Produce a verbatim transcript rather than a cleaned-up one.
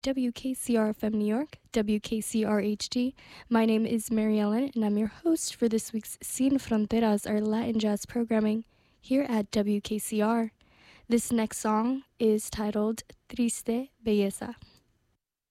W K C R F M New York, W K C R H D. My name is Mary Ellen, and I'm your host for this week's Sin Fronteras, our Latin jazz programming here at W K C R. This next song is titled Triste Belleza.